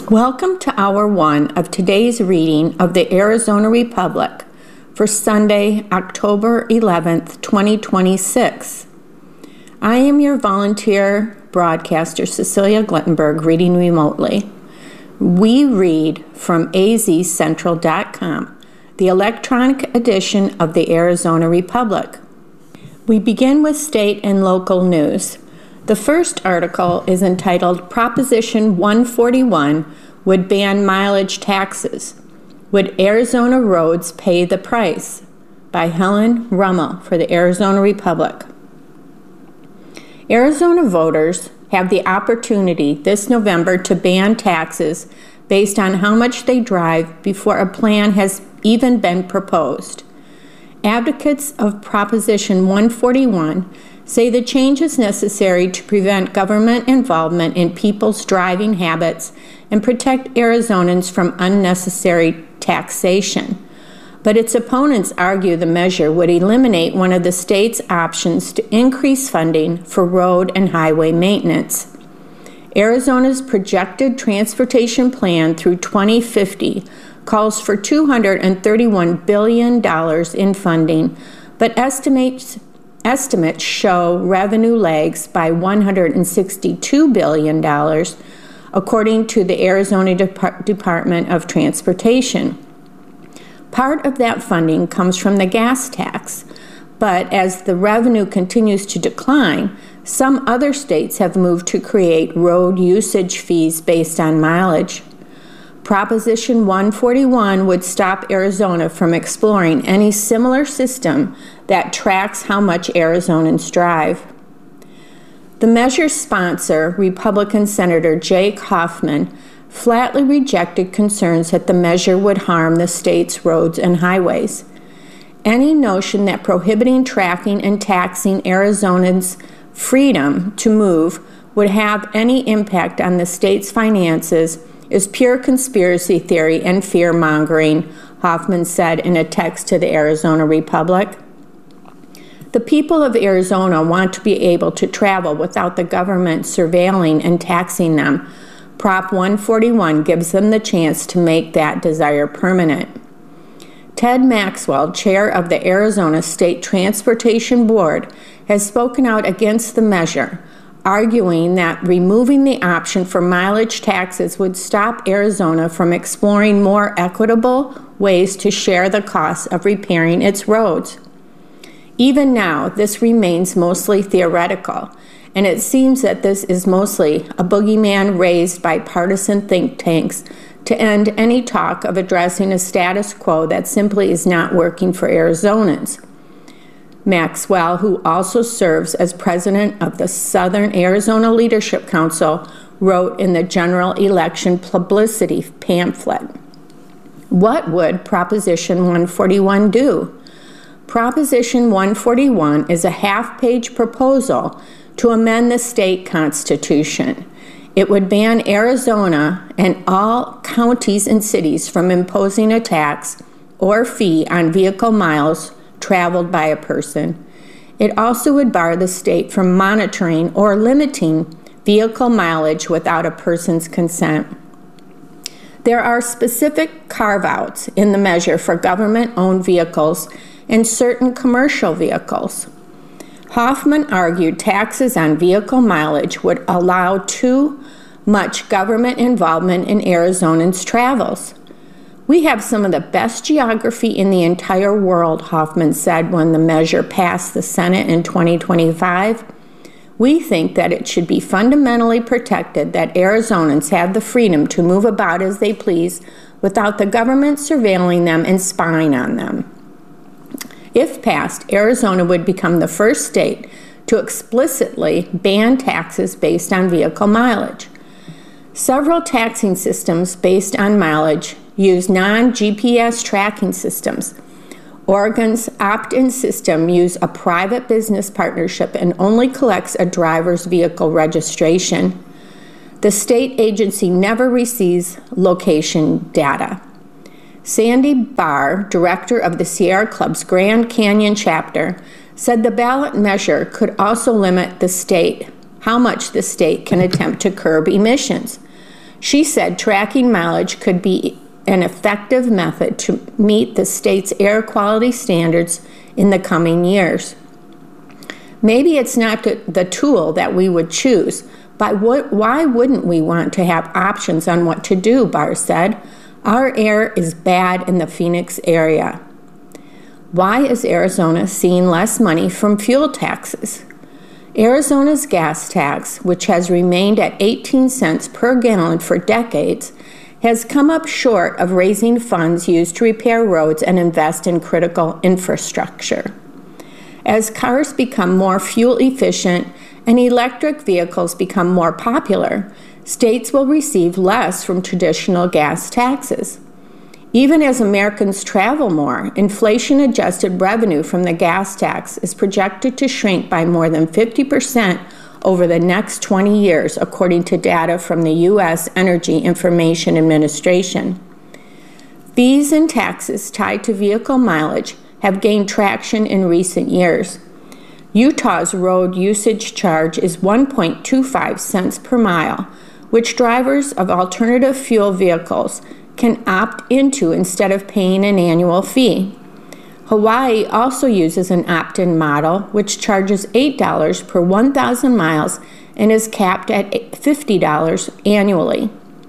Welcome to Hour 1 of today's reading of the Arizona Republic for Sunday, October 11th, 2026. I am your volunteer broadcaster, Cecilia Glittenberg, reading remotely. We read from azcentral.com, the electronic edition of the Arizona Republic. We begin with state and local news. The first article is entitled Proposition 141 would ban mileage taxes. Would Arizona roads pay the price? By Helen Rummel for the Arizona Republic. Arizona voters have the opportunity this November to ban taxes based on how much they drive before a plan has even been proposed. Advocates of Proposition 141 say the change is necessary to prevent government involvement in people's driving habits and protect Arizonans from unnecessary taxation. But its opponents argue the measure would eliminate one of the state's options to increase funding for road and highway maintenance. Arizona's projected transportation plan through 2050 calls for $231 billion in funding, but estimates show revenue lags by $162 billion, according to the Arizona Department of Transportation. Part of that funding comes from the gas tax, but as the revenue continues to decline, some other states have moved to create road usage fees based on mileage. Proposition 141 would stop Arizona from exploring any similar system that tracks how much Arizonans drive. The measure's sponsor, Republican Senator Jake Hoffman, flatly rejected concerns that the measure would harm the state's roads and highways. Any notion that prohibiting tracking and taxing Arizonans' freedom to move would have any impact on the state's finances is pure conspiracy theory and fear-mongering, Hoffman said in a text to the Arizona Republic. The people of Arizona want to be able to travel without the government surveilling and taxing them. Prop 141 gives them the chance to make that desire permanent. Ted Maxwell, chair of the Arizona State Transportation Board, has spoken out against the measure, arguing that removing the option for mileage taxes would stop Arizona from exploring more equitable ways to share the costs of repairing its roads. Even now, this remains mostly theoretical, and it seems that this is mostly a boogeyman raised by partisan think tanks to end any talk of addressing a status quo that simply is not working for Arizonans. Maxwell, who also serves as president of the Southern Arizona Leadership Council, wrote in the general election publicity pamphlet. What would Proposition 141 do? Proposition 141 is a half-page proposal to amend the state constitution. It would ban Arizona and all counties and cities from imposing a tax or fee on vehicle miles traveled by a person. It also would bar the state from monitoring or limiting vehicle mileage without a person's consent. There are specific carve-outs in the measure for government-owned vehicles and certain commercial vehicles. Hoffman argued taxes on vehicle mileage would allow too much government involvement in Arizonans' travels. We have some of the best geography in the entire world, Hoffman said when the measure passed the Senate in 2025. We think that it should be fundamentally protected that Arizonans have the freedom to move about as they please without the government surveilling them and spying on them. If passed, Arizona would become the first state to explicitly ban taxes based on vehicle mileage. Several taxing systems based on mileage use non-GPS tracking systems. Oregon's opt-in system uses a private business partnership and only collects a driver's vehicle registration. The state agency never receives location data. Sandy Barr, director of the Sierra Club's Grand Canyon chapter, said the ballot measure could also limit how much the state can attempt to curb emissions. She said tracking mileage could be an effective method to meet the state's air quality standards in the coming years. Maybe it's not the tool that we would choose, but why wouldn't we want to have options on what to do, Barr said. Our air is bad in the Phoenix area. Why is Arizona seeing less money from fuel taxes? Arizona's gas tax, which has remained at 18 cents per gallon for decades, has come up short of raising funds used to repair roads and invest in critical infrastructure. As cars become more fuel efficient and electric vehicles become more popular, states will receive less from traditional gas taxes. Even as Americans travel more, inflation-adjusted revenue from the gas tax is projected to shrink by more than 50% over the next 20 years, according to data from the U.S. Energy Information Administration. Fees and taxes tied to vehicle mileage have gained traction in recent years. Utah's road usage charge is 1.25 cents per mile, which drivers of alternative fuel vehicles can opt into instead of paying an annual fee. Hawaii also uses an opt-in model, which charges $8 per 1,000 miles and is capped at $50 annually.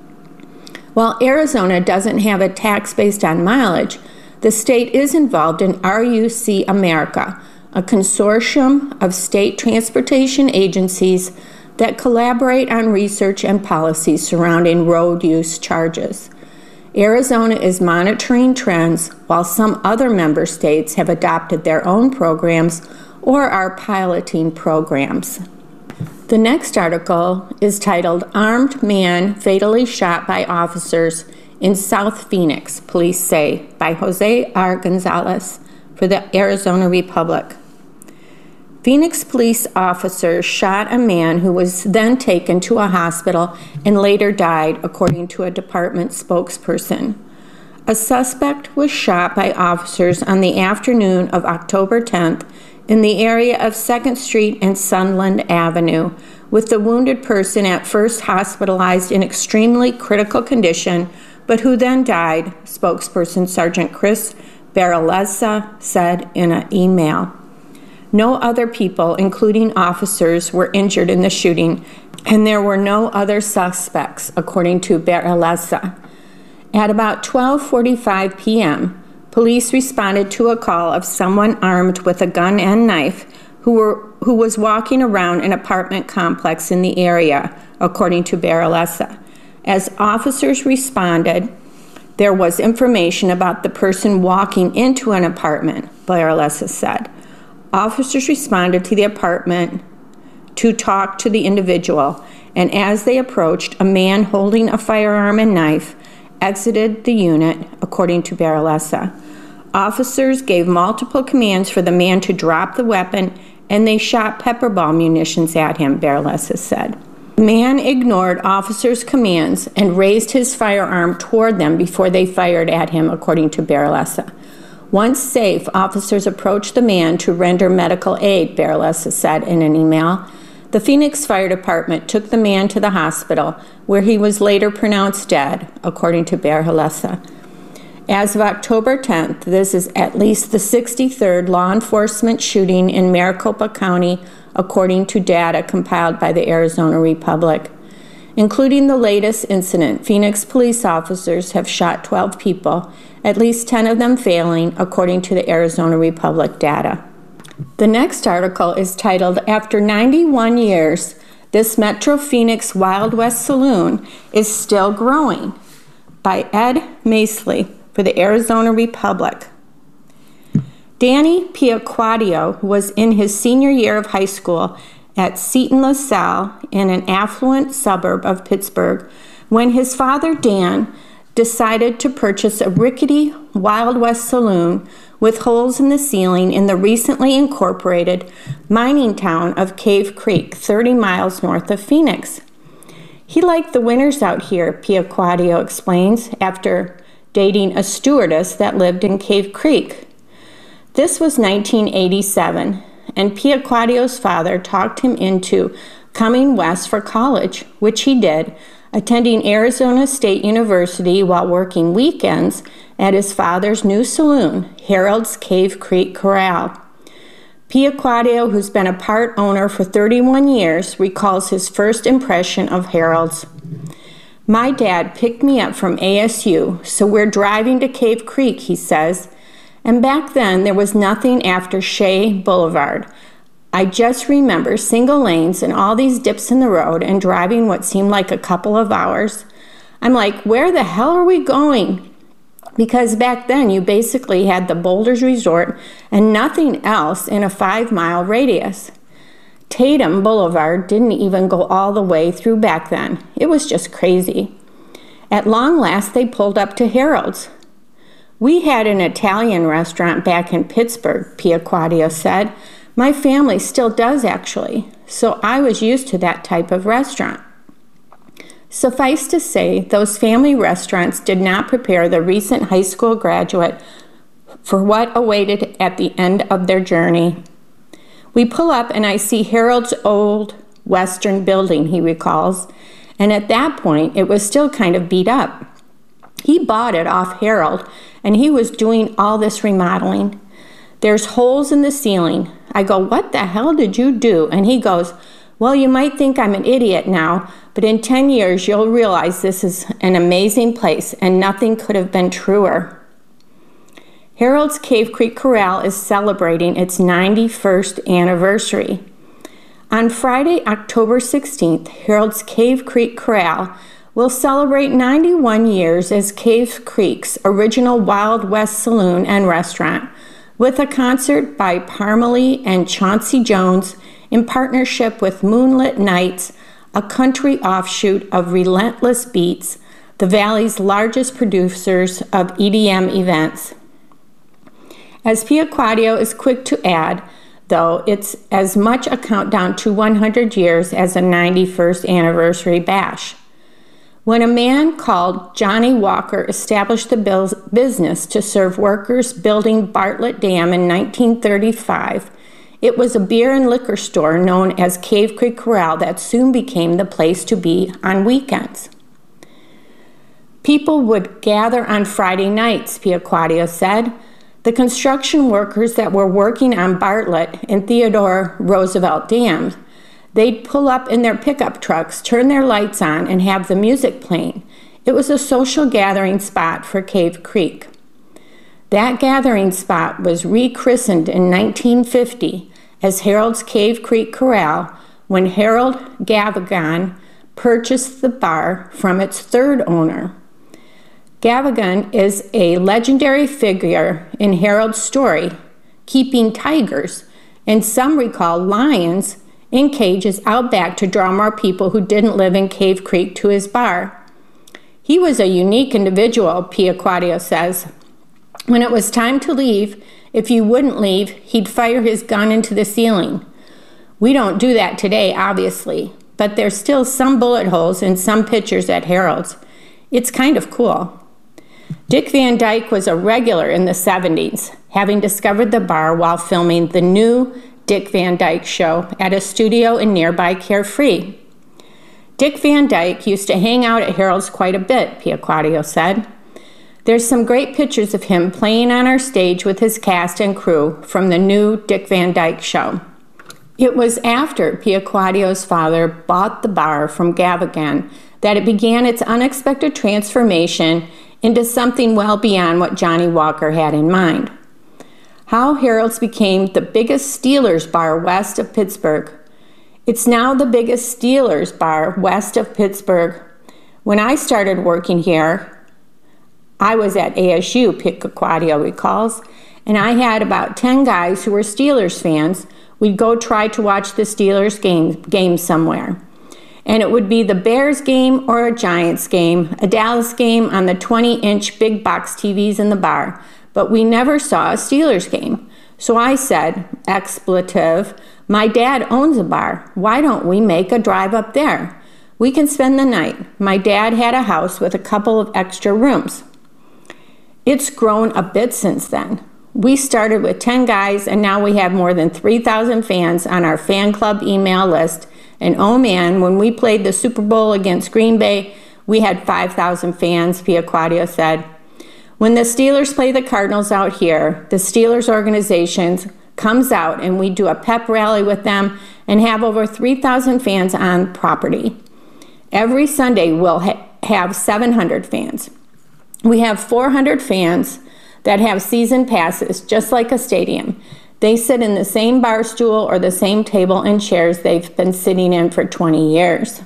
While Arizona doesn't have a tax based on mileage, the state is involved in RUC America, a consortium of state transportation agencies that collaborate on research and policies surrounding road use charges. Arizona is monitoring trends while some other member states have adopted their own programs or are piloting programs. The next article is titled Armed Man Fatally Shot by Officers in South Phoenix, Police Say, by Jose R. Gonzalez for the Arizona Republic. Phoenix police officers shot a man who was then taken to a hospital and later died, according to a department spokesperson. A suspect was shot by officers on the afternoon of October 10th in the area of 2nd Street and Sunland Avenue, with the wounded person at first hospitalized in extremely critical condition, but who then died, spokesperson Sergeant Chris Baraleza said in an email. No other people, including officers, were injured in the shooting, and there were no other suspects, according to Baraleza. At about 12:45 p.m., police responded to a call of someone armed with a gun and knife who was walking around an apartment complex in the area, according to Baraleza. As officers responded, there was information about the person walking into an apartment, Baraleza said. Officers responded to the apartment to talk to the individual, and as they approached, a man holding a firearm and knife exited the unit, according to Baraleza. Officers gave multiple commands for the man to drop the weapon, and they shot pepper ball munitions at him, Baraleza said. The man ignored officers' commands and raised his firearm toward them before they fired at him, according to Baraleza. Once safe, officers approached the man to render medical aid, Baraleza said in an email. The Phoenix Fire Department took the man to the hospital, where he was later pronounced dead, according to Baraleza. As of October 10th, this is at least the 63rd law enforcement shooting in Maricopa County, according to data compiled by the Arizona Republic. Including the latest incident, Phoenix police officers have shot 12 people, at least 10 of them failing, according to the Arizona Republic data. The next article is titled, After 91 Years, This Metro Phoenix Wild West Saloon is Still Growing, by Ed Masley for the Arizona Republic. Danny Piaquadio was in his senior year of high school at Seton LaSalle in an affluent suburb of Pittsburgh when his father, Dan, decided to purchase a rickety Wild West saloon with holes in the ceiling in the recently incorporated mining town of Cave Creek, 30 miles north of Phoenix. He liked the winters out here, Piaquadio explains, after dating a stewardess that lived in Cave Creek. This was 1987, and Piaquadio's father talked him into coming west for college, which he did, attending Arizona State University while working weekends at his father's new saloon, Harold's Cave Creek Corral. Pia Quadio, who's been a part owner for 31 years, recalls his first impression of Harold's. "My dad picked me up from ASU, so we're driving to Cave Creek," he says. "And back then there was nothing after Shea Boulevard. I just remember single lanes and all these dips in the road and driving what seemed like a couple of hours. I'm like, where the hell are we going? Because back then you basically had the Boulders Resort and nothing else in a 5-mile radius. Tatum Boulevard didn't even go all the way through back then. It was just crazy. At long last they pulled up to Harold's. We had an Italian restaurant back in Pittsburgh," Pia Quadio said. "My family still does, actually, so I was used to that type of restaurant." Suffice to say, those family restaurants did not prepare the recent high school graduate for what awaited at the end of their journey. "We pull up and I see Harold's old Western building," he recalls, "and at that point it was still kind of beat up. He bought it off Harold and he was doing all this remodeling. There's holes in the ceiling. I go, 'What the hell did you do?' And he goes, 'Well, you might think I'm an idiot now, but in 10 years you'll realize this is an amazing place and nothing could have been truer.'" Harold's Cave Creek Corral is celebrating its 91st anniversary. On Friday, October 16th, Harold's Cave Creek Corral will celebrate 91 years as Cave Creek's original Wild West saloon and restaurant, with a concert by Parmalee and Chauncey Jones in partnership with Moonlit Nights, a country offshoot of Relentless Beats, the Valley's largest producers of EDM events. As Pia Quadio is quick to add, though, it's as much a countdown to 100 years as a 91st anniversary bash. When a man called Johnny Walker established the business to serve workers building Bartlett Dam in 1935, it was a beer and liquor store known as Cave Creek Corral that soon became the place to be on weekends. People would gather on Friday nights, Pia Quadio said. The construction workers that were working on Bartlett and Theodore Roosevelt dams, they'd pull up in their pickup trucks, turn their lights on, and have the music playing. It was a social gathering spot for Cave Creek. That gathering spot was rechristened in 1950 as Harold's Cave Creek Corral when Harold Gavigan purchased the bar from its third owner. Gavigan is a legendary figure in Harold's story, keeping tigers, and some recall lions, in cages out back to draw more people who didn't live in Cave Creek to his bar. He was a unique individual, Pia Quadio says. When it was time to leave, if you wouldn't leave, he'd fire his gun into the ceiling. We don't do that today, obviously, but there's still some bullet holes in some pictures at Harold's. It's kind of cool. Dick Van Dyke was a regular in the 70s, having discovered the bar while filming the new Dick Van Dyke Show at a studio in nearby Carefree. Dick Van Dyke used to hang out at Harold's quite a bit, Pia Quadio said. There's some great pictures of him playing on our stage with his cast and crew from the new Dick Van Dyke Show. It was after Pia Quadio's father bought the bar from Gavigan that it began its unexpected transformation into something well beyond what Johnny Walker had in mind. How Harold's became the biggest Steelers bar west of Pittsburgh. It's now the biggest Steelers bar west of Pittsburgh. When I started working here, I was at ASU, Pia Quadio recalls, and I had about 10 guys who were Steelers fans. We'd go try to watch the Steelers game somewhere. And it would be the Bears game or a Giants game, a Dallas game on the 20-inch big box TVs in the bar. But we never saw a Steelers game. So I said, expletive, my dad owns a bar. Why don't we make a drive up there? We can spend the night. My dad had a house with a couple of extra rooms. It's grown a bit since then. We started with 10 guys, and now we have more than 3,000 fans on our fan club email list And oh man, when we played the Super Bowl against Green Bay, we had 5,000 fans, Pia Quadio said. When the Steelers play the Cardinals out here, the Steelers organization comes out and we do a pep rally with them and have over 3,000 fans on property. Every Sunday we'll have 700 fans. We have 400 fans that have season passes, just like a stadium. They sit in the same bar stool or the same table and chairs they've been sitting in for 20 years.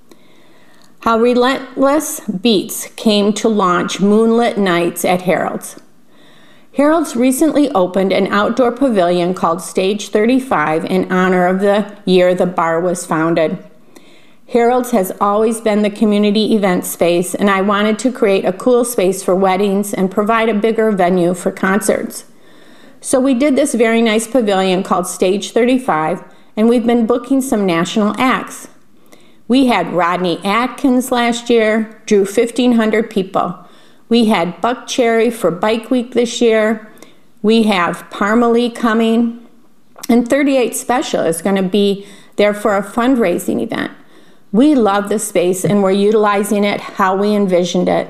How Relentless Beats came to launch Moonlit Nights at Harold's. Harold's recently opened an outdoor pavilion called Stage 35 in honor of the year the bar was founded. Harold's has always been the community event space, and I wanted to create a cool space for weddings and provide a bigger venue for concerts. So we did this very nice pavilion called Stage 35, and we've been booking some national acts. We had Rodney Atkins last year, drew 1,500 people. We had Buck Cherry for Bike Week this year. We have Parmalee coming. And 38 Special is going to be there for a fundraising event. We love the space and we're utilizing it how we envisioned it.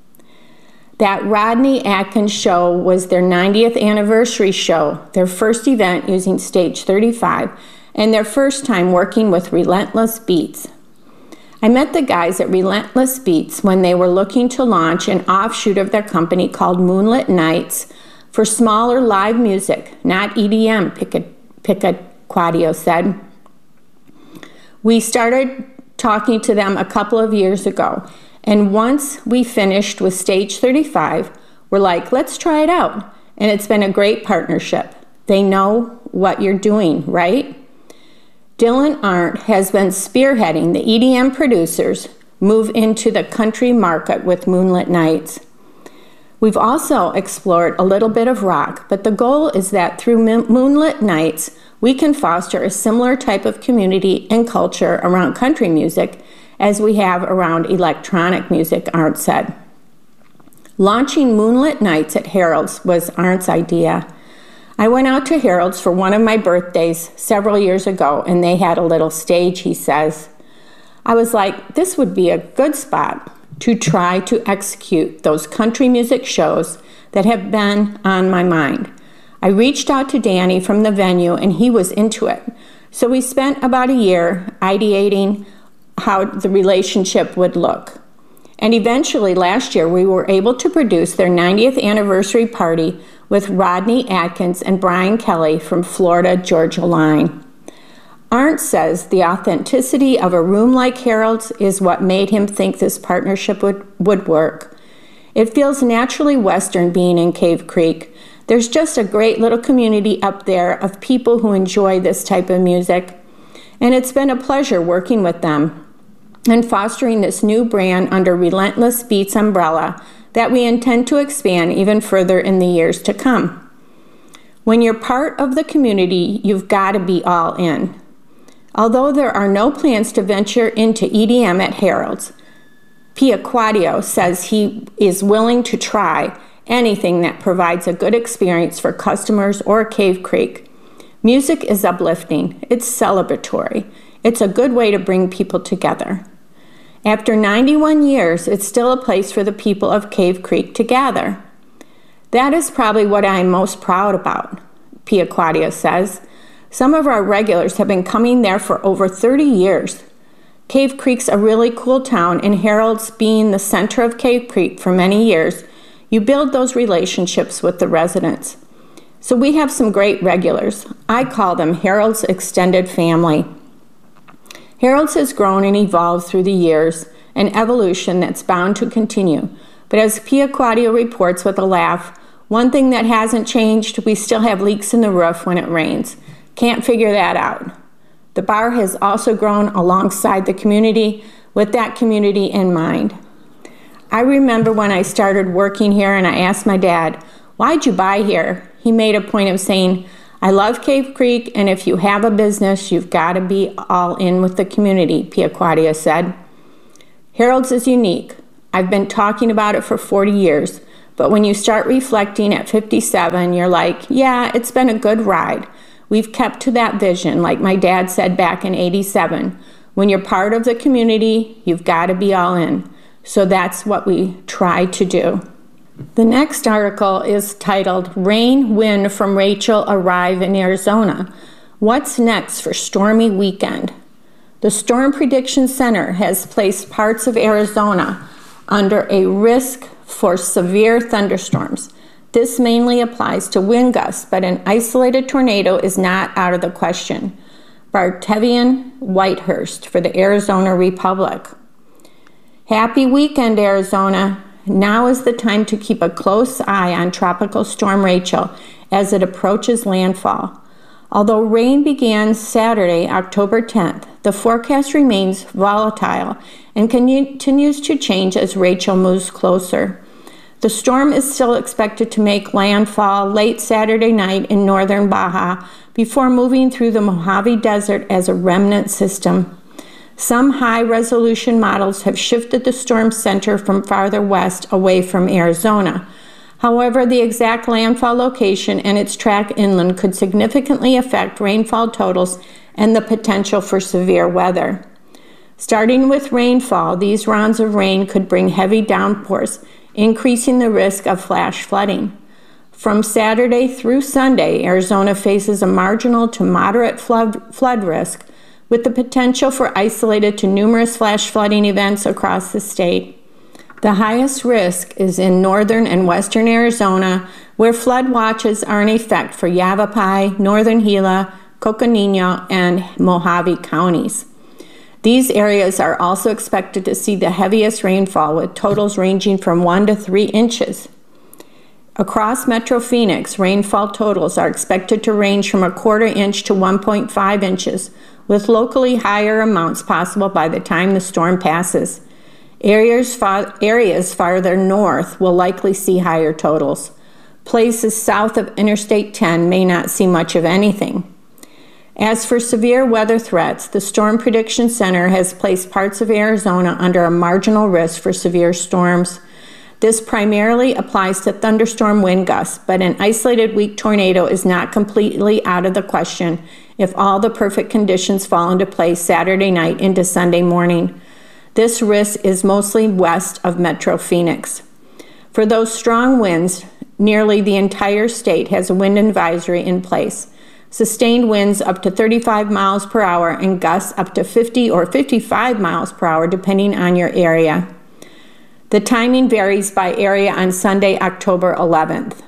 That Rodney Atkins show was their 90th anniversary show, their first event using Stage 35, and their first time working with Relentless Beats. I met the guys at Relentless Beats when they were looking to launch an offshoot of their company called Moonlit Nights for smaller live music, not EDM, Pia Quadio said. We started talking to them a couple of years ago, and once we finished with Stage 35, we're like, let's try it out. And it's been a great partnership. They know what you're doing, right? Dylan Arndt has been spearheading the EDM producers move into the country market with Moonlit Nights. We've also explored a little bit of rock, but the goal is that through Moonlit Nights, we can foster a similar type of community and culture around country music as we have around electronic music, Arndt said. Launching Moonlit Nights at Harold's was Arndt's idea. I went out to Harold's for one of my birthdays several years ago, and they had a little stage, he says. I was like, this would be a good spot to try to execute those country music shows that have been on my mind. I reached out to Danny from the venue, and he was into it. So we spent about a year ideating how the relationship would look. And eventually last year, we were able to produce their 90th anniversary party with Rodney Atkins and Brian Kelly from Florida Georgia Line. Arndt says the authenticity of a room like Harold's is what made him think this partnership would work. It feels naturally Western being in Cave Creek. There's just a great little community up there of people who enjoy this type of music. And it's been a pleasure working with them and fostering this new brand under Relentless Beats umbrella that we intend to expand even further in the years to come. When you're part of the community, you've got to be all in. Although there are no plans to venture into EDM at Harold's, Pia Quadio says he is willing to try anything that provides a good experience for customers or Cave Creek. Music is uplifting, it's celebratory, it's a good way to bring people together. After 91 years, it's still a place for the people of Cave Creek to gather. That is probably what I am most proud about, Pia Quadio says. Some of our regulars have been coming there for over 30 years. Cave Creek's a really cool town, and Harold's being the center of Cave Creek for many years, you build those relationships with the residents. So we have some great regulars. I call them Harold's extended family. Harold's has grown and evolved through the years, an evolution that's bound to continue. But as Pia Quadio reports with a laugh, one thing that hasn't changed, we still have leaks in the roof when it rains. Can't figure that out. The bar has also grown alongside the community with that community in mind. I remember when I started working here and I asked my dad, "Why'd you buy here?" He made a point of saying, "I love Cave Creek, and if you have a business, you've got to be all in with the community," Pia Quadio said. Harold's is unique. I've been talking about it for 40 years, but when you start reflecting at 57, you're like, yeah, it's been a good ride. We've kept to that vision, like my dad said back in '87. When you're part of the community, you've got to be all in. So that's what we try to do. The next article is titled, Rain, Wind from Rachel Arrive in Arizona. What's next for stormy weekend? The Storm Prediction Center has placed parts of Arizona under a risk for severe thunderstorms. This mainly applies to wind gusts, but an isolated tornado is not out of the question. Bartevian Whitehurst for the Arizona Republic. Happy weekend, Arizona. Now is the time to keep a close eye on Tropical Storm Rachel as it approaches landfall. Although rain began Saturday, October 10th, the forecast remains volatile and continues to change as Rachel moves closer. The storm is still expected to make landfall late Saturday night in northern Baja before moving through the Mojave Desert as a remnant system. Some high-resolution models have shifted the storm center from farther west away from Arizona. However, the exact landfall location and its track inland could significantly affect rainfall totals and the potential for severe weather. Starting with rainfall, these rounds of rain could bring heavy downpours, increasing the risk of flash flooding. From Saturday through Sunday, Arizona faces a marginal to moderate flood risk, with the potential for isolated to numerous flash flooding events across the state. The highest risk is in northern and western Arizona, where flood watches are in effect for Yavapai, northern Gila, Coconino, and Mojave counties. These areas are also expected to see the heaviest rainfall, with totals ranging from 1 to 3 inches. Across Metro Phoenix, rainfall totals are expected to range from 1/4 inch to 1.5 inches, with locally higher amounts possible by the time the storm passes. Areas farther north will likely see higher totals. Places south of Interstate 10 may not see much of anything. As for severe weather threats, the Storm Prediction Center has placed parts of Arizona under a marginal risk for severe storms. This primarily applies to thunderstorm wind gusts, but an isolated weak tornado is not completely out of the question if all the perfect conditions fall into place Saturday night into Sunday morning. This risk is mostly west of Metro Phoenix. For those strong winds, nearly the entire state has a wind advisory in place. Sustained winds up to 35 miles per hour and gusts up to 50 or 55 miles per hour depending on your area. The timing varies by area on Sunday, October 11th.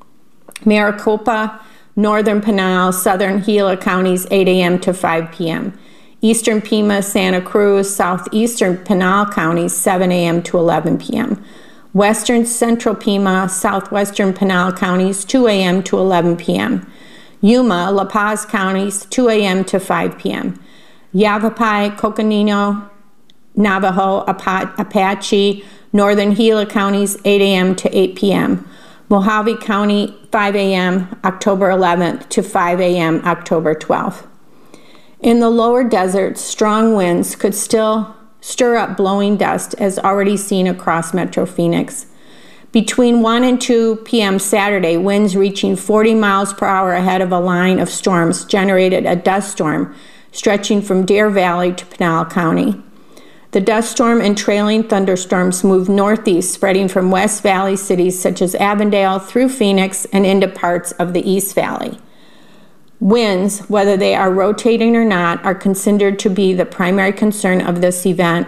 Maricopa, northern Pinal, southern Gila counties 8 a.m. to 5 p.m. Eastern Pima, Santa Cruz, southeastern Pinal counties 7 a.m. to 11 p.m. Western Central Pima, southwestern Pinal counties 2 a.m. to 11 p.m. Yuma, La Paz counties 2 a.m. to 5 p.m. Yavapai, Coconino, Navajo, Apache, northern Gila counties 8 a.m. to 8 p.m. Mojave County 5 a.m. October 11th to 5 a.m. October 12th. In the lower deserts, strong winds could still stir up blowing dust as already seen across Metro Phoenix. Between 1 and 2 p.m. Saturday, winds reaching 40 miles per hour ahead of a line of storms generated a dust storm stretching from Deer Valley to Pinal County. The dust storm and trailing thunderstorms moved northeast, spreading from West Valley cities such as Avondale through Phoenix and into parts of the East Valley. Winds, whether they are rotating or not, are considered to be the primary concern of this event.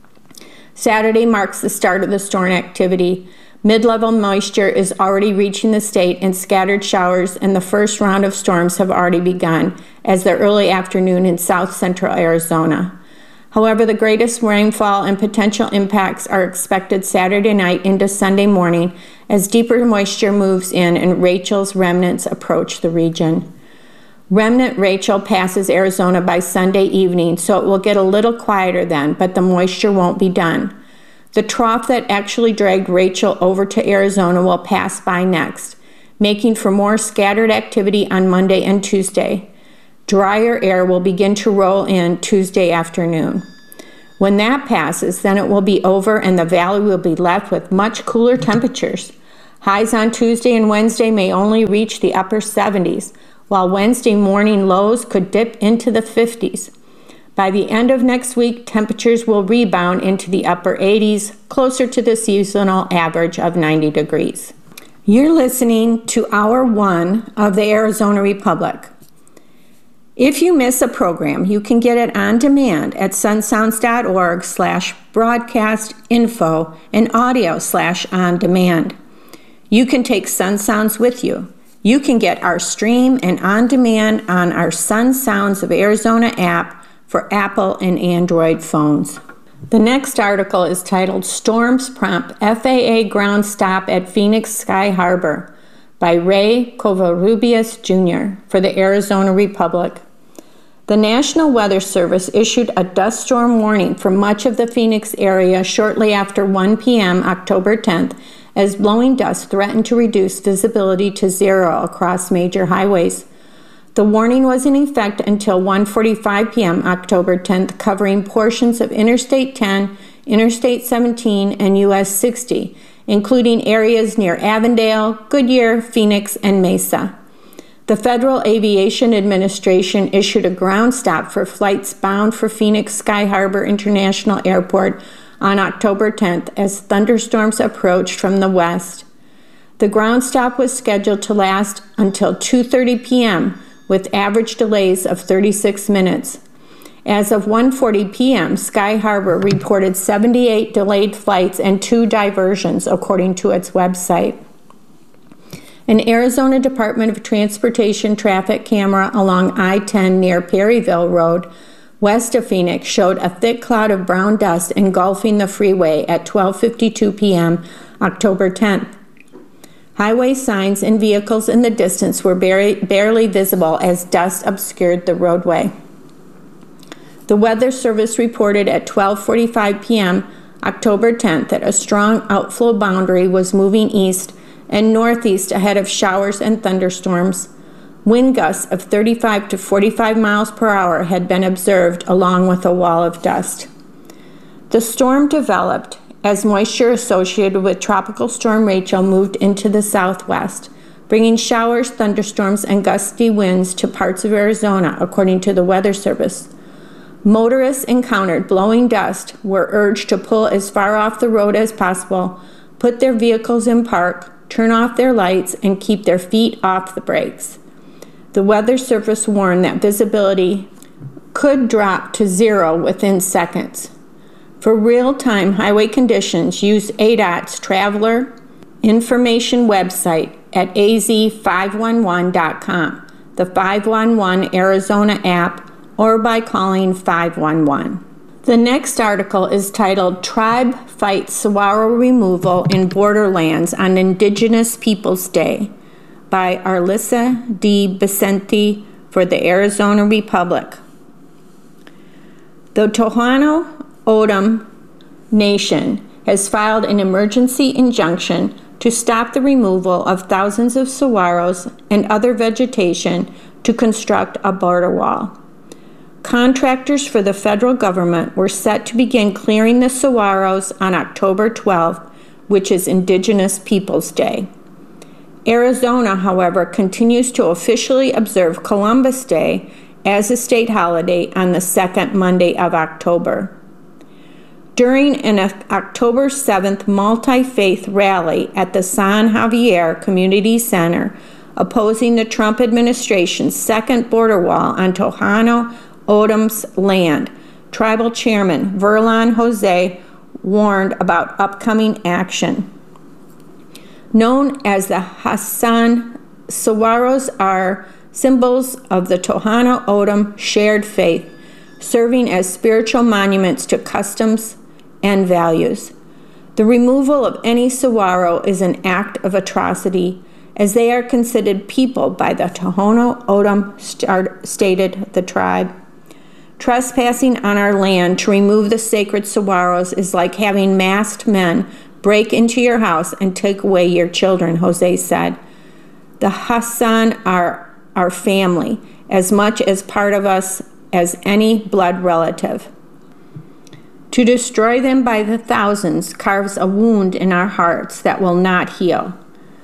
Saturday marks the start of the storm activity. Mid-level moisture is already reaching the state, and scattered showers and the first round of storms have already begun as the early afternoon in south central Arizona. However, the greatest rainfall and potential impacts are expected Saturday night into Sunday morning as deeper moisture moves in and Rachel's remnants approach the region. Remnant Rachel passes Arizona by Sunday evening, so it will get a little quieter then, but the moisture won't be done. The trough that actually dragged Rachel over to Arizona will pass by next, making for more scattered activity on Monday and Tuesday. Drier air will begin to roll in Tuesday afternoon. When that passes, then it will be over and the valley will be left with much cooler temperatures. Highs on Tuesday and Wednesday may only reach the upper 70s, while Wednesday morning lows could dip into the 50s. By the end of next week, temperatures will rebound into the upper 80s, closer to the seasonal average of 90 degrees. You're listening to Hour 1 of the Arizona Republic. If you miss a program, you can get it on demand at sunsounds.org/broadcast-info and audio/on-demand. You can take Sun Sounds with you. You can get our stream and on demand on our Sun Sounds of Arizona app for Apple and Android phones. The next article is titled Storms Prompt FAA Ground Stop at Phoenix Sky Harbor by Ray Covarrubias Jr. for the Arizona Republic. The National Weather Service issued a dust storm warning for much of the Phoenix area shortly after 1 p.m. October 10th, as blowing dust threatened to reduce visibility to zero across major highways. The warning was in effect until 1:45 p.m. October 10th, covering portions of Interstate 10, Interstate 17, and US 60, including areas near Avondale, Goodyear, Phoenix, and Mesa. The Federal Aviation Administration issued a ground stop for flights bound for Phoenix Sky Harbor International Airport on October 10th as thunderstorms approached from the west. The ground stop was scheduled to last until 2:30 p.m., with average delays of 36 minutes. As of 1:40 p.m., Sky Harbor reported 78 delayed flights and 2 diversions, according to its website. An Arizona Department of Transportation traffic camera along I-10 near Perryville Road, west of Phoenix, showed a thick cloud of brown dust engulfing the freeway at 12:52 p.m. October 10th. Highway signs and vehicles in the distance were barely visible as dust obscured the roadway. The Weather Service reported at 12:45 p.m. October 10th that a strong outflow boundary was moving east and northeast ahead of showers and thunderstorms. Wind gusts of 35 to 45 miles per hour had been observed along with a wall of dust. The storm developed as moisture associated with Tropical Storm Rachel moved into the southwest, bringing showers, thunderstorms, and gusty winds to parts of Arizona, according to the Weather Service. Motorists encountered blowing dust were urged to pull as far off the road as possible, put their vehicles in park, turn off their lights, and keep their feet off the brakes. The Weather Service warned that visibility could drop to zero within seconds. For real-time highway conditions, use ADOT's Traveler Information website at az511.com, the 511 Arizona app, or by calling 511. The next article is titled Tribe Fights Saguaro Removal in Borderlands on Indigenous Peoples Day by Arlissa D. Vicente for the Arizona Republic. The Tohono O'odham Nation has filed an emergency injunction to stop the removal of thousands of saguaros and other vegetation to construct a border wall. Contractors for the federal government were set to begin clearing the saguaros on October 12th, which is Indigenous Peoples Day. Arizona, however, continues to officially observe Columbus Day as a state holiday on the second Monday of October. During an October 7th multi-faith rally at the San Javier Community Center opposing the Trump administration's second border wall on Tohono O'odham's land, Tribal Chairman Verlon Jose warned about upcoming action. Known as the Hassan, saguaros are symbols of the Tohono O'odham shared faith, serving as spiritual monuments to customs and values. The removal of any saguaro is an act of atrocity, as they are considered people by the Tohono O'odham, stated the tribe. Trespassing on our land to remove the sacred saguaros is like having masked men break into your house and take away your children, Jose said. The Hassan are our family, as much as part of us as any blood relative. To destroy them by the thousands carves a wound in our hearts that will not heal.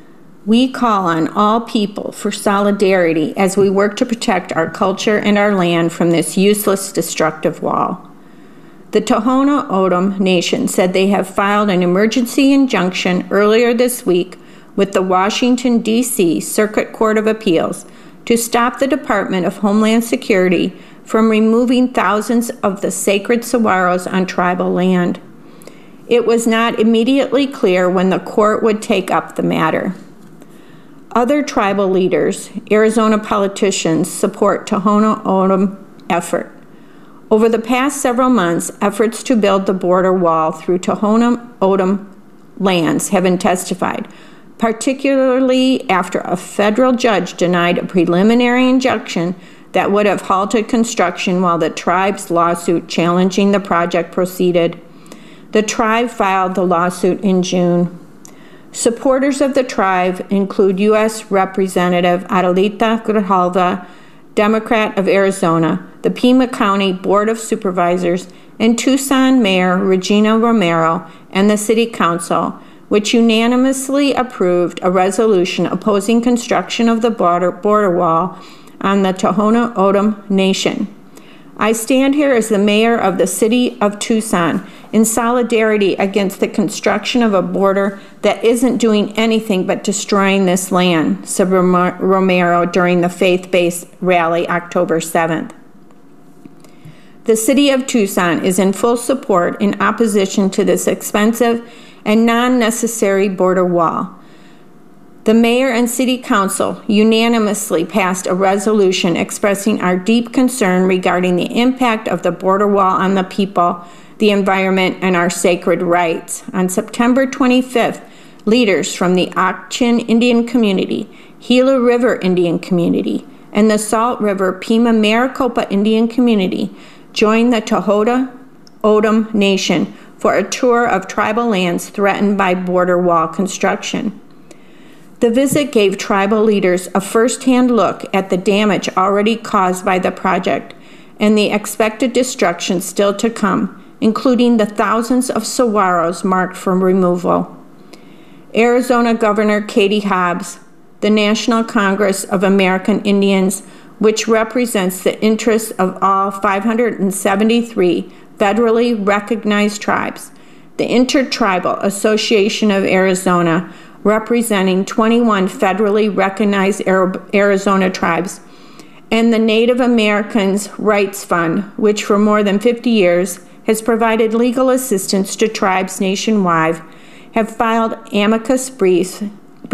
We call on all people for solidarity as we work to protect our culture and our land from this useless, destructive wall. The Tohono O'odham Nation said they have filed an emergency injunction earlier this week with the Washington, D.C. Circuit Court of Appeals to stop the Department of Homeland Security from removing thousands of the sacred saguaros on tribal land. It was not immediately clear when the court would take up the matter. Other tribal leaders, Arizona politicians, support Tohono O'odham effort. Over the past several months, efforts to build the border wall through Tohono O'odham lands have intensified, particularly after a federal judge denied a preliminary injunction that would have halted construction while the tribe's lawsuit challenging the project proceeded. The tribe filed the lawsuit in June. Supporters of the tribe include U.S. Representative Adelita Grijalva, Democrat of Arizona, the Pima County Board of Supervisors, and Tucson Mayor Regina Romero and the City Council, which unanimously approved a resolution opposing construction of the border wall on the Tohono O'odham Nation. I stand here as the mayor of the city of Tucson in solidarity against the construction of a border that isn't doing anything but destroying this land, said Romero during the faith-based rally October 7th. The city of Tucson is in full support in opposition to this expensive and non-necessary border wall. The mayor and city council unanimously passed a resolution expressing our deep concern regarding the impact of the border wall on the people, the environment, and our sacred rights. On September 25th, leaders from the Ak-Chin Indian community, Gila River Indian community, and the Salt River Pima Maricopa Indian community joined the Tohono O'odham Nation for a tour of tribal lands threatened by border wall construction. The visit gave tribal leaders a first-hand look at the damage already caused by the project and the expected destruction still to come, including the thousands of saguaros marked for removal. Arizona Governor Katie Hobbs, the National Congress of American Indians, which represents the interests of all 573 federally recognized tribes, the Intertribal Association of Arizona, representing 21 federally recognized Arizona tribes, and the Native Americans Rights Fund, which for more than 50 years has provided legal assistance to tribes nationwide, have filed amicus briefs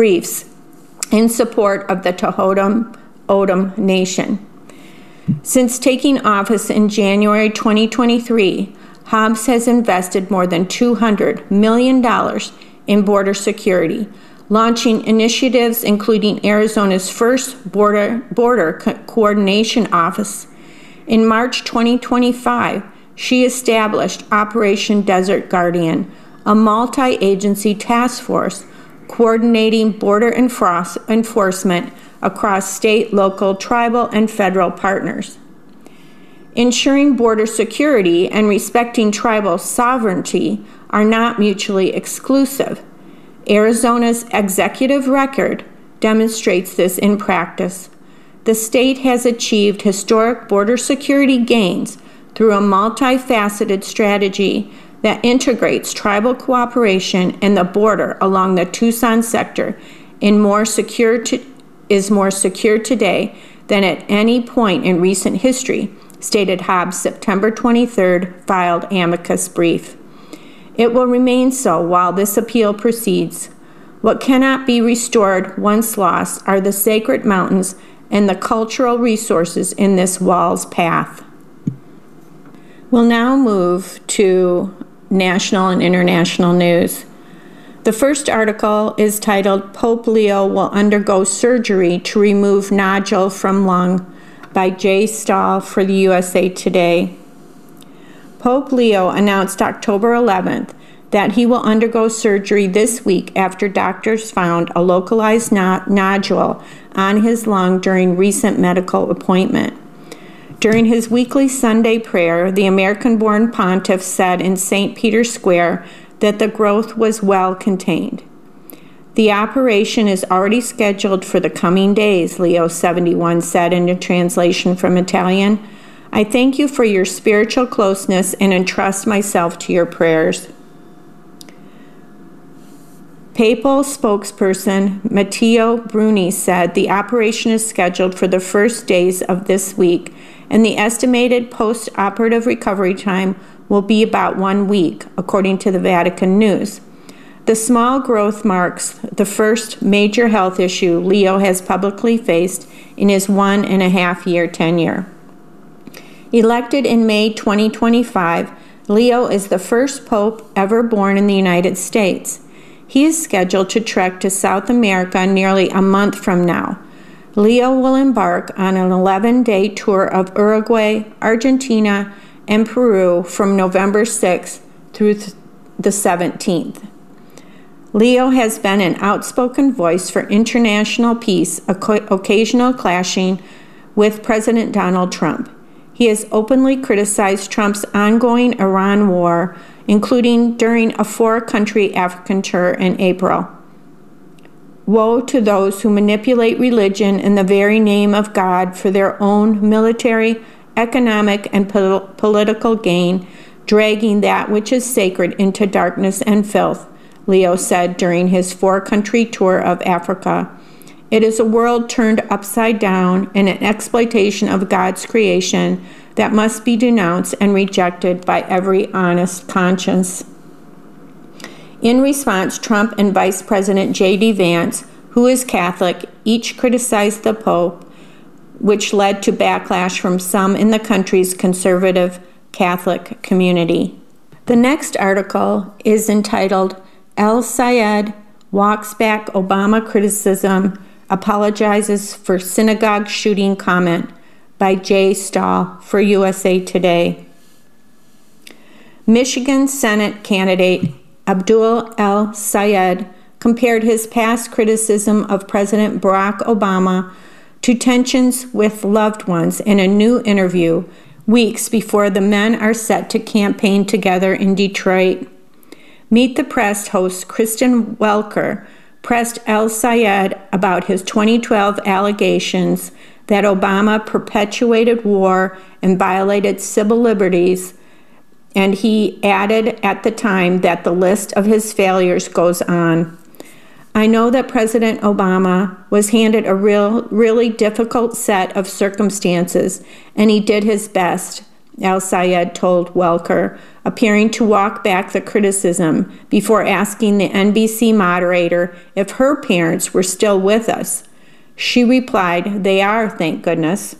in support of the Tohono O'odham Nation. Since taking office in January 2023, Hobbs has invested more than $200 million in border security, launching initiatives including Arizona's first border coordination office. In March 2025, she established Operation Desert Guardian, a multi-agency task force coordinating border enforcement across state, local, tribal, and federal partners. Ensuring border security and respecting tribal sovereignty are not mutually exclusive. Arizona's executive record demonstrates this in practice. The state has achieved historic border security gains through a multifaceted strategy that integrates tribal cooperation and the border along the Tucson sector is more secure today than at any point in recent history, stated Hobbs' September 23rd filed amicus brief. It will remain so while this appeal proceeds. What cannot be restored once lost are the sacred mountains and the cultural resources in this wall's path. We'll now move to national and international news. The first article is titled, Pope Leo Will Undergo Surgery to Remove Nodule from Lung by Jay Stahl for the USA Today. Pope Leo announced October 11th that he will undergo surgery this week after doctors found a localized nodule on his lung during recent medical appointment. During his weekly Sunday prayer, the American-born pontiff said in St. Peter's Square that the growth was well contained. The operation is already scheduled for the coming days, Leo 71 said in a translation from Italian. I thank you for your spiritual closeness and entrust myself to your prayers. Papal spokesperson Matteo Bruni said the operation is scheduled for the first days of this week, and the estimated post-operative recovery time will be about 1 week, according to the Vatican News. The small growth marks the first major health issue Leo has publicly faced in his 1.5-year tenure. Elected in May 2025, Leo is the first pope ever born in the United States. He is scheduled to trek to South America nearly a month from now. Leo will embark on an 11-day tour of Uruguay, Argentina, and Peru from November 6th through the 17th. Leo has been an outspoken voice for international peace, occasional clashing with President Donald Trump. He has openly criticized Trump's ongoing Iran war, including during a 4-country African tour in April. Woe to those who manipulate religion in the very name of God for their own military, economic, and political gain, dragging that which is sacred into darkness and filth, Leo said during his 4-country tour of Africa. It is a world turned upside down and an exploitation of God's creation that must be denounced and rejected by every honest conscience. In response, Trump and Vice President J.D. Vance, who is Catholic, each criticized the Pope, which led to backlash from some in the country's conservative Catholic community. The next article is entitled, El Sayed Walks Back Obama Criticism, Apologizes for Synagogue Shooting Comment, by Jay Stahl for USA Today. Michigan Senate candidate Abdul El Sayed compared his past criticism of President Barack Obama to tensions with loved ones in a new interview weeks before the men are set to campaign together in Detroit. Meet the Press host Kristen Welker pressed El Sayed about his 2012 allegations that Obama perpetuated war and violated civil liberties, and he added at the time that the list of his failures goes on. I know that President Obama was handed a really difficult set of circumstances, and he did his best, El Sayed told Welker, appearing to walk back the criticism before asking the NBC moderator if her parents were still with us. She replied, "They are, thank goodness."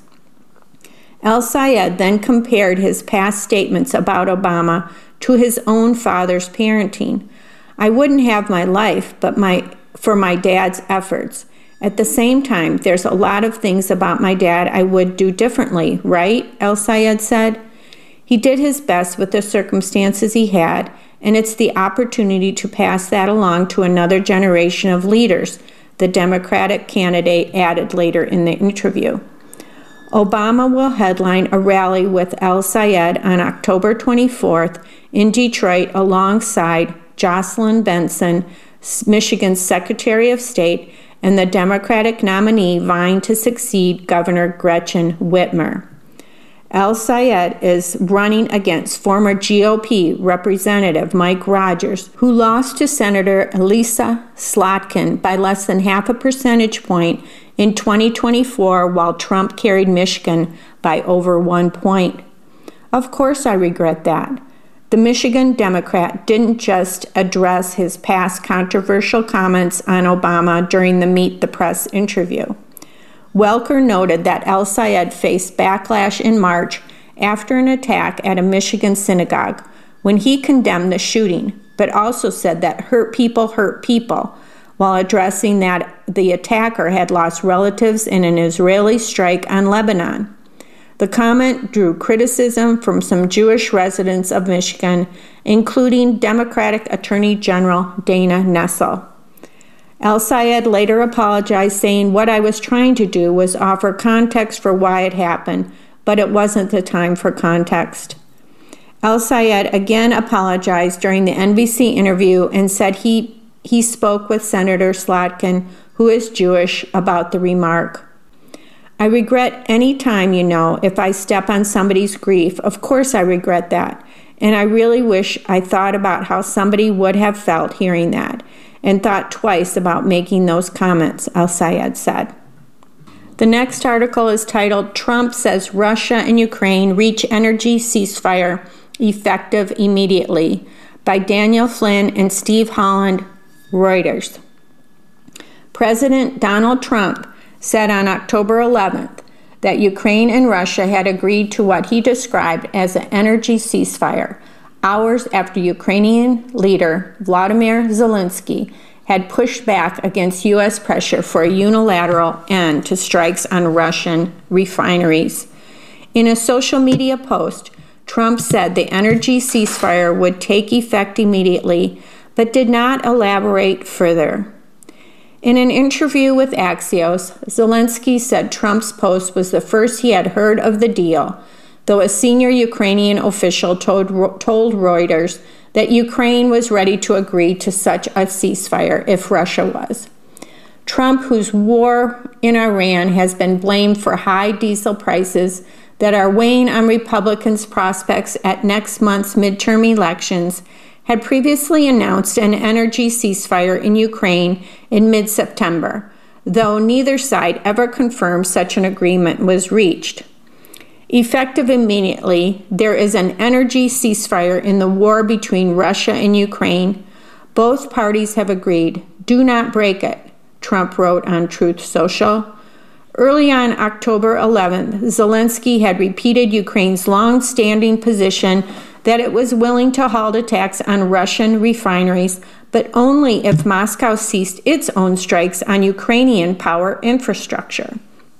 El Sayed then compared his past statements about Obama to his own father's parenting. I wouldn't have my life for my dad's efforts. At the same time, there's a lot of things about my dad I would do differently, right? El Sayed said. He did his best with the circumstances he had, and it's the opportunity to pass that along to another generation of leaders, the Democratic candidate added later in the interview. Obama will headline a rally with El Sayed on October 24th in Detroit alongside Jocelyn Benson, Michigan's Secretary of State, and the Democratic nominee vying to succeed Governor Gretchen Whitmer. El Sayed is running against former GOP Representative Mike Rogers, who lost to Senator Elissa Slotkin by less than half a percentage point in 2024, while Trump carried Michigan by over 1 point. Of course I regret that. The Michigan Democrat didn't just address his past controversial comments on Obama during the Meet the Press interview. Welker noted that El Sayed faced backlash in March after an attack at a Michigan synagogue when he condemned the shooting, but also said that hurt people, while addressing that the attacker had lost relatives in an Israeli strike on Lebanon. The comment drew criticism from some Jewish residents of Michigan, including Democratic Attorney General Dana Nessel. El Sayed later apologized, saying, "What I was trying to do was offer context for why it happened, but it wasn't the time for context." El Sayed again apologized during the NBC interview and said he he spoke with Senator Slotkin, who is Jewish, about the remark. I regret any time, if I step on somebody's grief. Of course I regret that. And I really wish I thought about how somebody would have felt hearing that and thought twice about making those comments, El-Sayed said. The next article is titled, Trump Says Russia and Ukraine Reach Energy Ceasefire Effective Immediately, by Daniel Flynn and Steve Holland, Reuters. President Donald Trump said on October 11th that Ukraine and Russia had agreed to what he described as an energy ceasefire, hours after Ukrainian leader Vladimir Zelensky had pushed back against U.S. pressure for a unilateral end to strikes on Russian refineries. In a social media post, Trump said the energy ceasefire would take effect immediately, but did not elaborate further. In an interview with Axios, Zelensky said Trump's post was the first he had heard of the deal, though a senior Ukrainian official told Reuters that Ukraine was ready to agree to such a ceasefire if Russia was. Trump, whose war in Iran has been blamed for high diesel prices that are weighing on Republicans' prospects at next month's midterm elections, had previously announced an energy ceasefire in Ukraine in mid-September, though neither side ever confirmed such an agreement was reached. Effective immediately, there is an energy ceasefire in the war between Russia and Ukraine. Both parties have agreed. Do not break it, Trump wrote on Truth Social. Early on October 11th, Zelensky had repeated Ukraine's long-standing position that it was willing to halt attacks on Russian refineries, but only if Moscow ceased its own strikes on Ukrainian power infrastructure.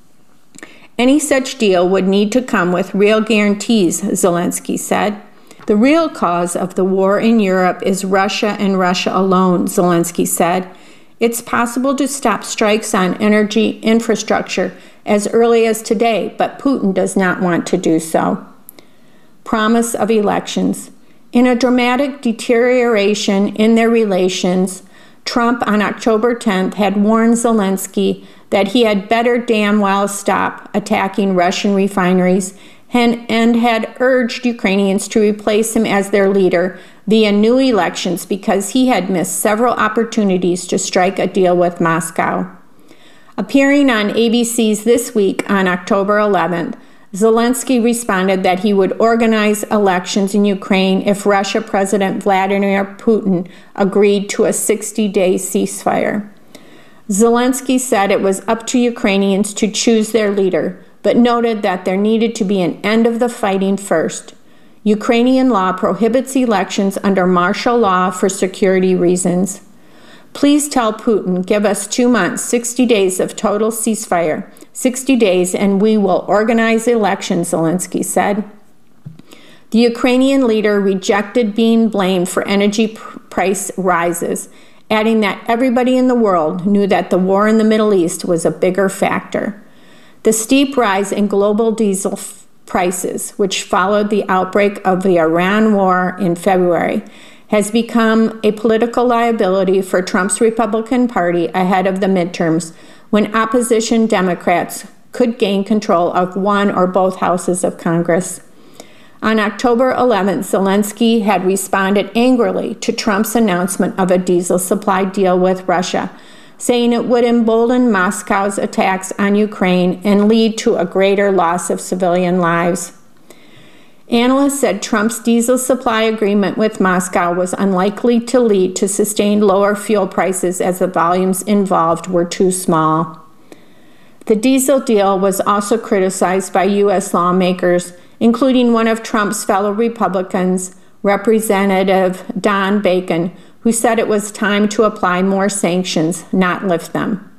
Any such deal would need to come with real guarantees, Zelensky said. The real cause of the war in Europe is Russia and Russia alone, Zelensky said. It's possible to stop strikes on energy infrastructure as early as today, but Putin does not want to do so. Promise of elections. In a dramatic deterioration in their relations, Trump on October 10th had warned Zelensky that he had better damn well stop attacking Russian refineries and had urged Ukrainians to replace him as their leader via new elections because he had missed several opportunities to strike a deal with Moscow. Appearing on ABC's This Week on October 11th, Zelensky responded that he would organize elections in Ukraine if Russia President Vladimir Putin agreed to a 60-day ceasefire. Zelensky said it was up to Ukrainians to choose their leader, but noted that there needed to be an end of the fighting first. Ukrainian law prohibits elections under martial law for security reasons. Please tell Putin, give us 2 months, 60 days of total ceasefire, 60 days, and we will organize elections, Zelensky said. The Ukrainian leader rejected being blamed for energy price rises, adding that everybody in the world knew that the war in the Middle East was a bigger factor. The steep rise in global diesel prices, which followed the outbreak of the Iran war in February, has become a political liability for Trump's Republican Party ahead of the midterms, when opposition Democrats could gain control of one or both houses of Congress. On October 11th, Zelensky had responded angrily to Trump's announcement of a diesel supply deal with Russia, saying it would embolden Moscow's attacks on Ukraine and lead to a greater loss of civilian lives. Analysts said Trump's diesel supply agreement with Moscow was unlikely to lead to sustained lower fuel prices as the volumes involved were too small. The diesel deal was also criticized by U.S. lawmakers, including one of Trump's fellow Republicans, Representative Don Bacon, who said it was time to apply more sanctions, not lift them.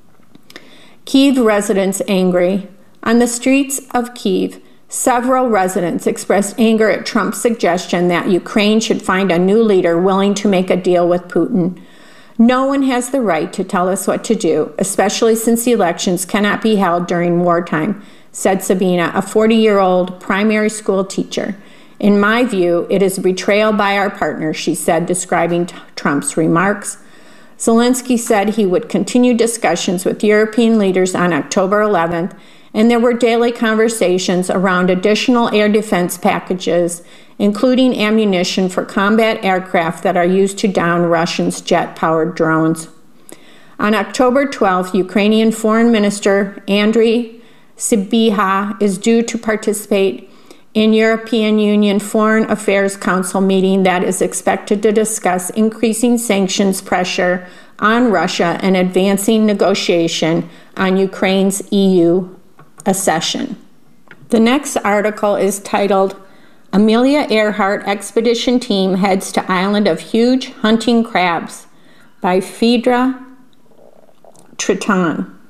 Kyiv residents angry. On the streets of Kyiv, several residents expressed anger at Trump's suggestion that Ukraine should find a new leader willing to make a deal with Putin. No one has the right to tell us what to do, especially since elections cannot be held during wartime, said Sabina, a 40-year-old primary school teacher. In my view, it is a betrayal by our partners, she said, describing Trump's remarks. Zelensky said he would continue discussions with European leaders on October 11th, and there were daily conversations around additional air defense packages, including ammunition for combat aircraft that are used to down Russians' jet-powered drones. On October 12th, Ukrainian Foreign Minister Andriy Sybiha is due to participate in European Union Foreign Affairs Council meeting that is expected to discuss increasing sanctions pressure on Russia and advancing negotiation on Ukraine's EU accession. The next article is titled, Amelia Earhart Expedition Team Heads to Island of Huge Hunting Crabs by Phaedra Triton.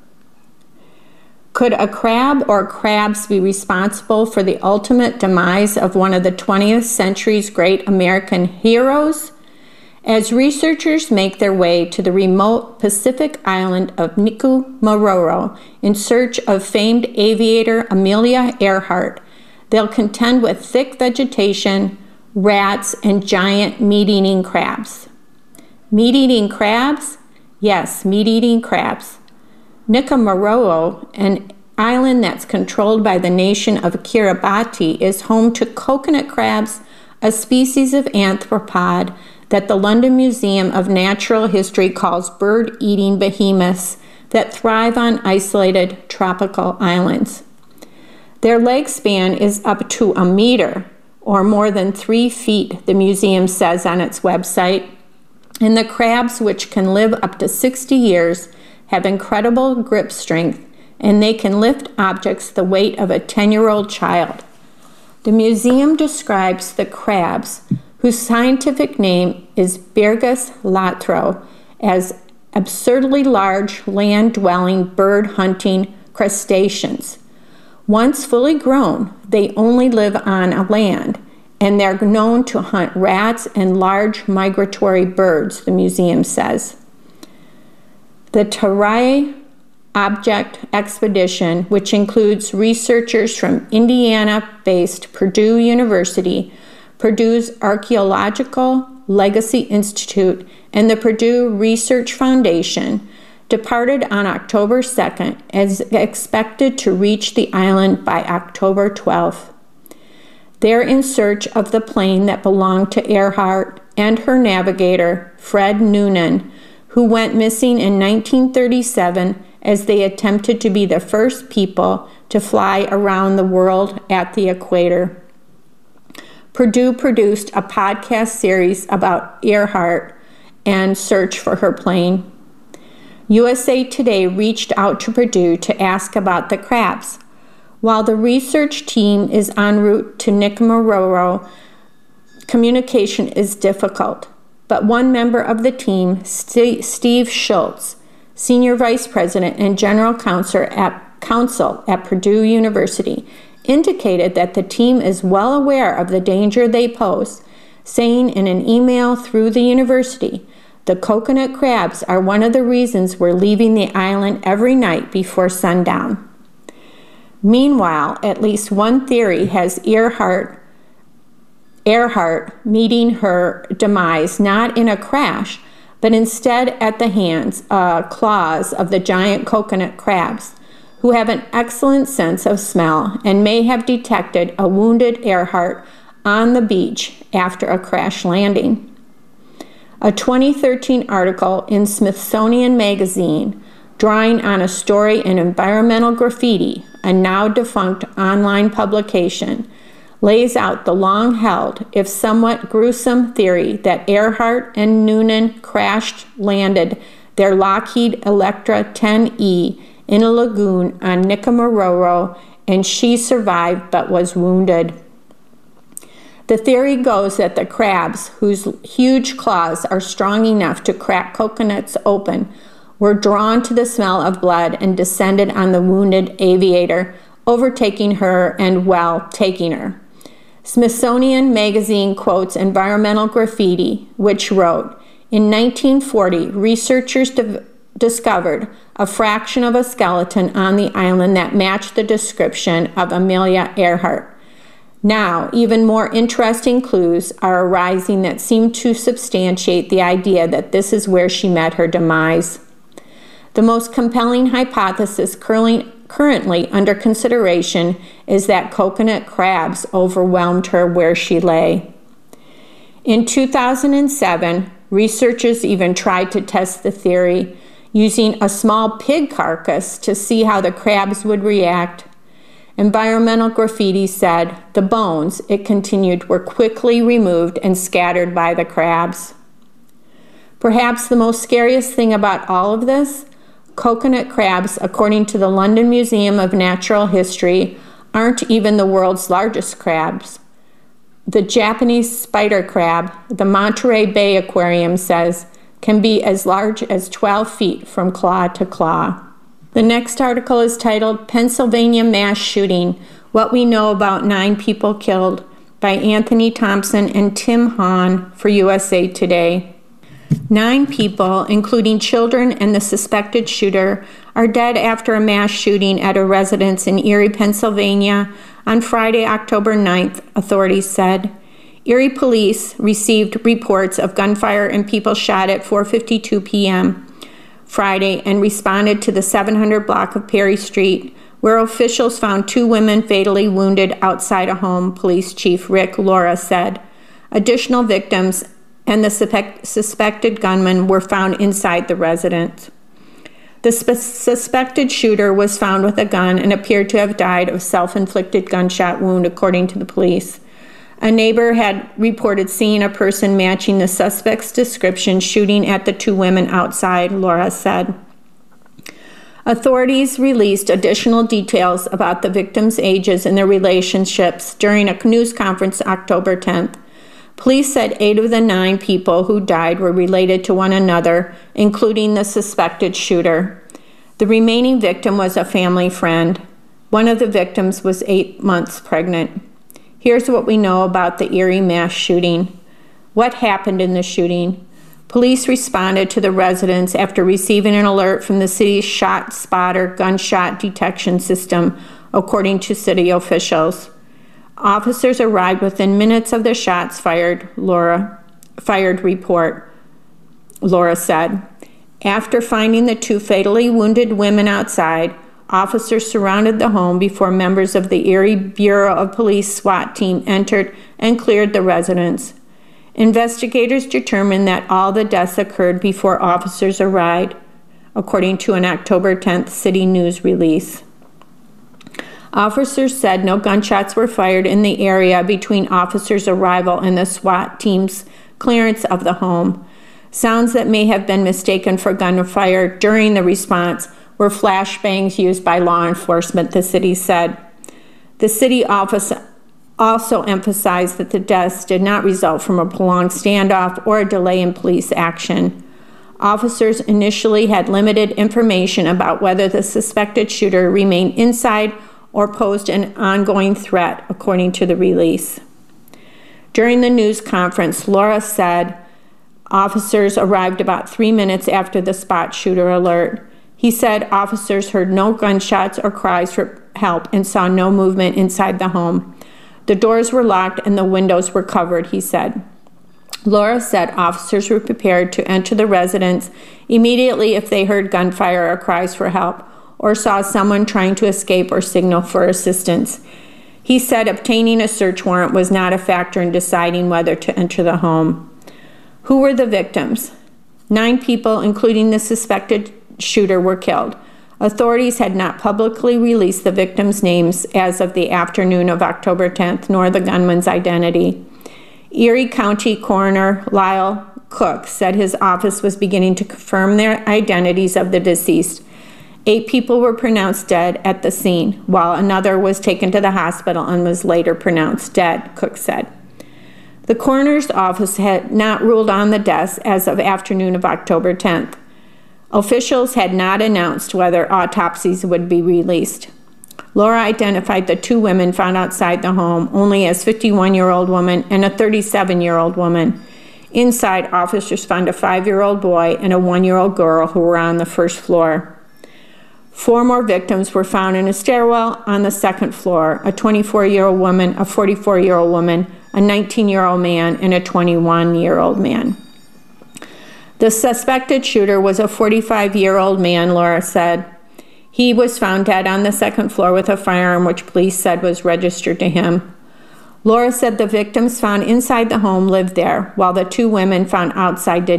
Could a crab or crabs be responsible for the ultimate demise of one of the 20th century's great American heroes? As researchers make their way to the remote Pacific island of Nikumaroro in search of famed aviator Amelia Earhart, they'll contend with thick vegetation, rats, and giant meat-eating crabs. Meat-eating crabs? Yes, meat-eating crabs. Nikumaroro, an island that's controlled by the nation of Kiribati, is home to coconut crabs, a species of arthropod that the London Museum of Natural History calls bird-eating behemoths that thrive on isolated tropical islands. Their leg span is up to a meter, or more than 3 feet, the museum says on its website, and the crabs, which can live up to 60 years, have incredible grip strength, and they can lift objects the weight of a 10-year-old child. The museum describes the crabs, whose scientific name is Birgus latro, as absurdly large land-dwelling bird-hunting crustaceans. Once fully grown, they only live on land, and they're known to hunt rats and large migratory birds, the museum says. The Tarai Object Expedition, which includes researchers from Indiana-based Purdue University, Purdue's Archaeological Legacy Institute, and the Purdue Research Foundation, departed on October 2nd and is expected to reach the island by October 12th. They're in search of the plane that belonged to Earhart and her navigator, Fred Noonan, who went missing in 1937 as they attempted to be the first people to fly around the world at the equator. Purdue produced a podcast series about Earhart and search for her plane. USA Today reached out to Purdue to ask about the crabs. While the research team is en route to Nikumaroro, communication is difficult. But one member of the team, Steve Schultz, Senior Vice President and General Counsel at Purdue University, indicated that the team is well aware of the danger they pose, saying in an email through the university, "The coconut crabs are one of the reasons we're leaving the island every night before sundown." Meanwhile, at least one theory has Earhart meeting her demise not in a crash, but instead at the claws of the giant coconut crabs, who have an excellent sense of smell and may have detected a wounded Earhart on the beach after a crash landing. A 2013 article in Smithsonian Magazine, drawing on a story in Environmental Graffiti, a now defunct online publication, lays out the long-held, if somewhat gruesome, theory that Earhart and Noonan crash-landed their Lockheed Electra 10E in a lagoon on Nikumaroro, and she survived but was wounded. The theory goes that the crabs, whose huge claws are strong enough to crack coconuts open, were drawn to the smell of blood and descended on the wounded aviator, overtaking her and, taking her. Smithsonian Magazine quotes Environmental Graffiti, which wrote, in 1940, researchers discovered a fraction of a skeleton on the island that matched the description of Amelia Earhart. Now, even more interesting clues are arising that seem to substantiate the idea that this is where she met her demise. The most compelling hypothesis currently under consideration is that coconut crabs overwhelmed her where she lay. In 2007, researchers even tried to test the theory using a small pig carcass to see how the crabs would react. Environmental Graffiti said the bones, it continued, were quickly removed and scattered by the crabs. Perhaps the most scariest thing about all of this, coconut crabs, according to the London Museum of Natural History, aren't even the world's largest crabs. The Japanese spider crab, the Monterey Bay Aquarium says, can be as large as 12 feet from claw to claw. The next article is titled Pennsylvania Mass Shooting, What We Know About 9 People Killed by Anthony Thompson and Tim Hahn for USA Today. 9 people, including children and the suspected shooter, are dead after a mass shooting at a residence in Erie, Pennsylvania on Friday, October 9th, authorities said. Erie police received reports of gunfire and people shot at 4:52 p.m. Friday and responded to the 700 block of Perry Street, where officials found 2 women fatally wounded outside a home, Police Chief Rick Laura said. Additional victims and the suspected gunman were found inside the residence. The suspected shooter was found with a gun and appeared to have died of self-inflicted gunshot wound, according to the police. A neighbor had reported seeing a person matching the suspect's description shooting at the 2 women outside, Laura said. Authorities released additional details about the victims' ages and their relationships during a news conference October 10th. Police said 8 of the 9 people who died were related to one another, including the suspected shooter. The remaining victim was a family friend. One of the victims was 8 months pregnant. Here's what we know about the Erie mass shooting. What happened in the shooting? Police responded to the residence after receiving an alert from the city's Shot Spotter gunshot detection system, according to city officials. Officers arrived within minutes of the shots fired report, Laura said. After finding the 2 fatally wounded women outside, officers surrounded the home before members of the Erie Bureau of Police SWAT team entered and cleared the residence. Investigators determined that all the deaths occurred before officers arrived, according to an October 10th city news release. Officers said no gunshots were fired in the area between officers' arrival and the SWAT team's clearance of the home. Sounds that may have been mistaken for gunfire during the response were flashbangs used by law enforcement, the city said. The city office also emphasized that the deaths did not result from a prolonged standoff or a delay in police action. Officers initially had limited information about whether the suspected shooter remained inside or posed an ongoing threat, according to the release. During the news conference, Laura said officers arrived about 3 minutes after the spot shooter alert. He said officers heard no gunshots or cries for help and saw no movement inside the home. The doors were locked and the windows were covered, he said. Laura said officers were prepared to enter the residence immediately if they heard gunfire or cries for help or saw someone trying to escape or signal for assistance. He said obtaining a search warrant was not a factor in deciding whether to enter the home. Who were the victims? 9 people, including the suspected shooter, were killed. Authorities had not publicly released the victims' names as of the afternoon of October 10th, nor the gunman's identity. Erie County Coroner Lyle Cook said his office was beginning to confirm their identities of the deceased. 8 people were pronounced dead at the scene, while another was taken to the hospital and was later pronounced dead, Cook said. The coroner's office had not ruled on the deaths as of afternoon of October 10th. Officials had not announced whether autopsies would be released. Laura identified the 2 women found outside the home only as a 51-year-old woman and a 37-year-old woman. Inside, officers found a 5-year-old boy and a 1-year-old girl who were on the first floor. 4 more victims were found in a stairwell on the second floor: a 24-year-old woman, a 44-year-old woman, a 19-year-old man, and a 21-year-old man. The suspected shooter was a 45-year-old man, Laura said. He was found dead on the second floor with a firearm which police said was registered to him. Laura said the victims found inside the home lived there, while the 2 women found outside did